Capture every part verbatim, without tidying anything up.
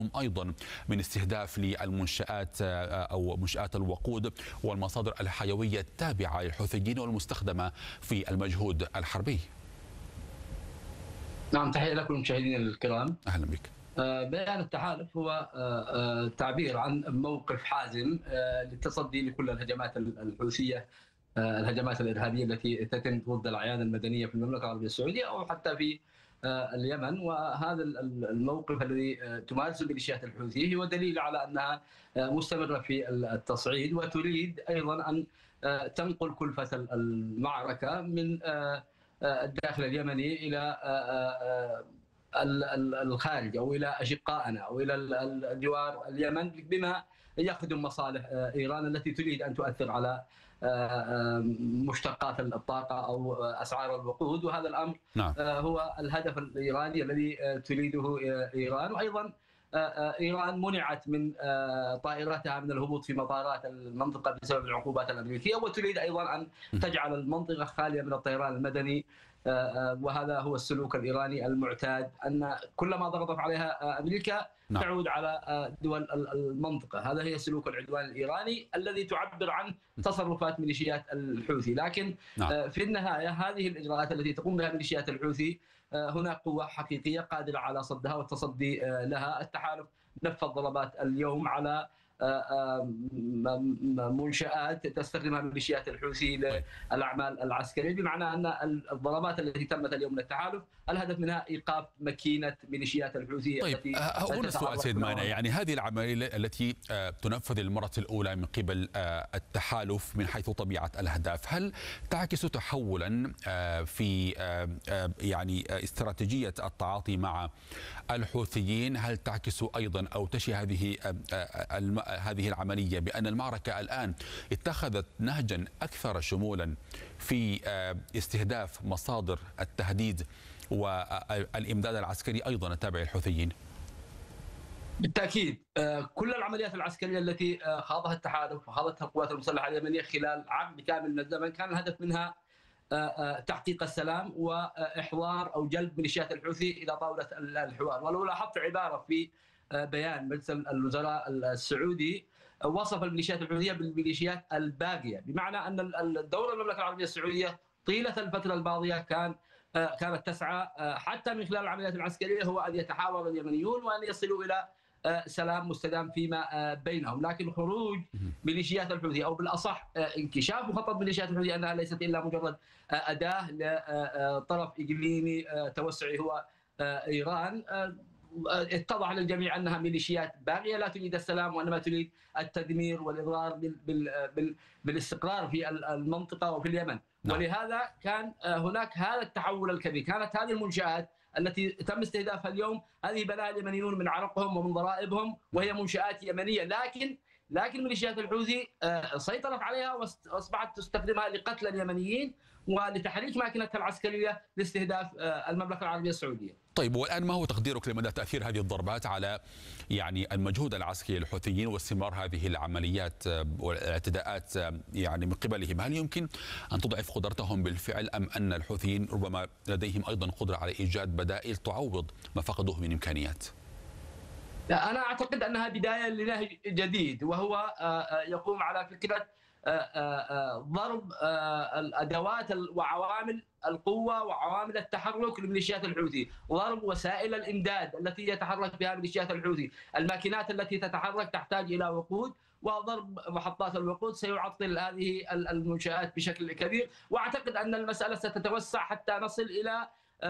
أيضا من استهداف للمنشآت أو منشآت الوقود والمصادر الحيوية التابعة للحوثيين والمستخدمة في المجهود الحربي. نعم، تحية لكم المشاهدين الكرام. أهلا بك. بيان التحالف هو تعبير عن موقف حازم للتصدي لكل الهجمات الحوثية، الهجمات الإرهابية التي تتم ضد الأعيان المدنية في المملكة العربية السعودية أو حتى في اليمن. وهذا الموقف الذي تمارسه ميليشيات الحوثي هو دليل على أنها مستمرة في التصعيد وتريد أيضا أن تنقل كلفة المعركة من الداخل اليمني إلى الخارج أو إلى أشقائنا أو إلى الجوار اليمن بما يخدم مصالح إيران التي تريد أن تؤثر على مشتقات الطاقة أو أسعار الوقود. وهذا الأمر نعم. هو الهدف الإيراني الذي تريده إيران. وأيضا إيران منعت من طائراتها من الهبوط في مطارات المنطقة بسبب العقوبات الأمريكية، وتريد أيضا أن تجعل المنطقة خالية من الطيران المدني، وهذا هو السلوك الإيراني المعتاد، أن كلما ضغطت عليها أمريكا نعم. تعود على دول المنطقة. هذا هي سلوك العدوان الإيراني الذي تعبر عن تصرفات ميليشيات الحوثي. لكن نعم. في النهاية هذه الإجراءات التي تقوم بها ميليشيات الحوثي هناك قوة حقيقية قادرة على صدها والتصدي لها. التحالف نفذ ضربات اليوم على منشآت تستخدمها ميليشيات الحوثي للأعمال العسكرية، بمعنى أن الضربات التي تمت اليوم من التحالف الهدف منها إيقاف ماكينة ميليشيات الحوثي. طيب التي هنا السؤال سيد مانع، يعني هذه العملية التي تنفذ للمرة الأولى من قبل التحالف من حيث طبيعة الأهداف، هل تعكس تحولا في يعني استراتيجية التعاطي مع الحوثيين؟ هل تعكس أيضا أو تشي هذه هذه العملية بأن المعركة الآن اتخذت نهجا أكثر شمولا في استهداف مصادر التهديد والإمداد العسكري أيضا التابع للحوثيين؟ بالتأكيد كل العمليات العسكرية التي خاضها التحالف وخاضتها القوات المسلحة اليمنية خلال عقد كامل من الزمن كان الهدف منها تحقيق السلام وإحضار أو جلب ميليشيات الحوثي إلى طاولة الحوار. ولو لاحظت عبارة في بيان مجلس الوزراء السعودي وصف الميليشيات الحوثية بالميليشيات الباغية، بمعنى أن الدولة المملكة العربية السعودية طيلة الفترة الماضية كان كانت تسعى حتى من خلال العمليات العسكرية هو أن يتحاور اليمنيون وأن يصلوا إلى سلام مستدام فيما بينهم. لكن خروج ميليشيات الحوثي أو بالأصح انكشاف مخطط ميليشيات الحوثي أنها ليست إلا مجرد أداة لطرف إقليمي توسعي هو إيران، اتضح للجميع أنها ميليشيات باغية لا تريد السلام وإنما تريد التدمير والإضرار بالاستقرار في المنطقة وفي اليمن. نعم. ولهذا كان هناك هذا التحول الكبير. كانت هذه المنشآت التي تم استهدافها اليوم هذه بناها اليمنيون من عرقهم ومن ضرائبهم، وهي منشآت يمنية، لكن لكن ميليشيات الحوثي سيطرت عليها واصبحت تستخدمها لقتل اليمنيين ولتحريك ماكينتها العسكريه لاستهداف المملكه العربية السعوديه. طيب، والان ما هو تقديرك لمدى تاثير هذه الضربات على يعني المجهود العسكري للحوثيين واستمرار هذه العمليات والاعتداءات يعني من قبلهم؟ هل يمكن ان تضعف قدرتهم بالفعل ام ان الحوثيين ربما لديهم ايضا قدره على ايجاد بدائل تعوض ما فقدوه من امكانيات؟ أنا أعتقد أنها بداية لنهج جديد، وهو يقوم على فكرة ضرب الأدوات وعوامل القوة وعوامل التحرك لميليشيات الحوثي، ضرب وسائل الإمداد التي يتحرك بها ميليشيات الحوثي، الماكينات التي تتحرك تحتاج إلى وقود، وضرب محطات الوقود سيعطل هذه المنشآت بشكل كبير. وأعتقد أن المسألة ستتوسع حتى نصل إلى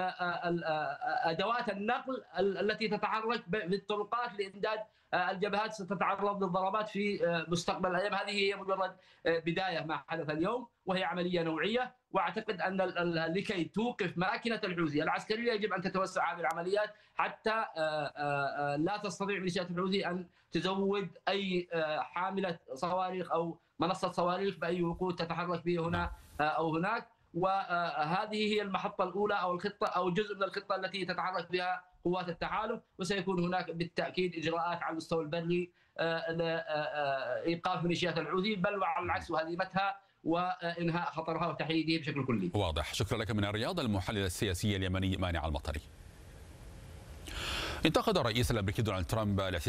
أدوات النقل التي تتحرك بالطرقات لإمداد الجبهات ستتعرض للضربات في مستقبل الأيام. هذه هي مجرد بداية ما حدث اليوم، وهي عملية نوعية. وأعتقد أن لكي توقف ماكينة الحوثي العسكرية يجب أن تتوسع هذه العمليات حتى لا تستطيع ميليشيات الحوثي أن تزود أي حاملة صواريخ أو منصة صواريخ بأي وقود تتحرك به هنا أو هناك. وهذه هي المحطة الأولى أو الخطة أو جزء من الخطة التي تتحرك بها قوات التحالف، وسيكون هناك بالتأكيد إجراءات على المستوى البري لإيقاف ميليشيات الحوثي، بل وعلى العكس وهزيمتها وإنهاء خطرها وتحييده بشكل كلي. واضح. شكرا لك من الرياض المحلل السياسي اليمني مانع المطري. انتقد الرئيس الأمريكي دونالد ترامب